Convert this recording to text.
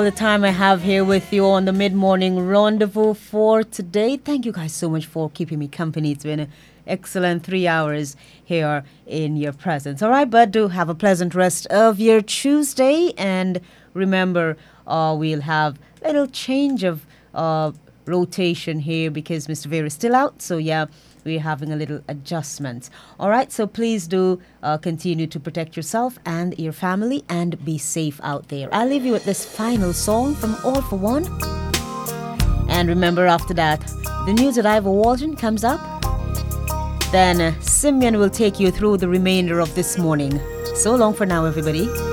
The time I have here with you on the mid-morning rendezvous for today. Thank you guys so much for keeping me company. It's been an excellent 3 hours here in your presence. All right, but do have a pleasant rest of your Tuesday. And remember, we'll have a little change of rotation here because Mr. Vera is still out. So, yeah, we're having a little adjustment. All right, so please do continue to protect yourself and your family and be safe out there. I'll leave you with this final song from All for One. And remember, after that, the news at Ivor Walton comes up. Then Simeon will take you through the remainder of this morning. So long for now, everybody.